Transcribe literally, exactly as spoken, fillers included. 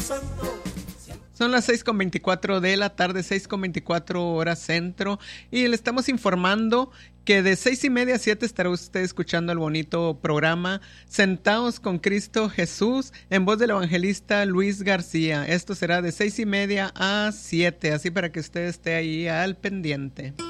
Son las seis con veinticuatro de la tarde, seis con veinticuatro horas centro, y le estamos informando que de seis y media a siete estará usted escuchando el bonito programa Sentados con Cristo Jesús en voz del evangelista Luis García. Esto será de seis y media a siete, así para que usted esté ahí al pendiente.